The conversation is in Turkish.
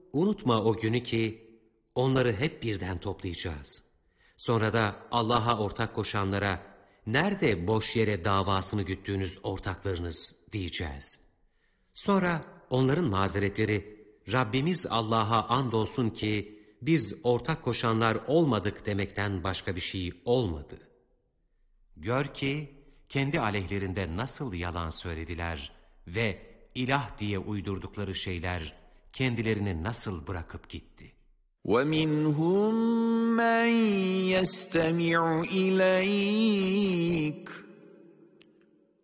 unutma o günü ki onları hep birden toplayacağız. Sonra da Allah'a ortak koşanlara, nerede boş yere davasını güttüğünüz ortaklarınız diyeceğiz. Sonra onların mazeretleri, Rabbimiz Allah'a andolsun ki biz ortak koşanlar olmadık demekten başka bir şey olmadı. Gör ki kendi aleyhlerinde nasıl yalan söylediler ve ilah diye uydurdukları şeyler kendilerini nasıl bırakıp gitti. وَمِنْهُمْ مَنْ يَسْتَمِعُ إِلَيْكَ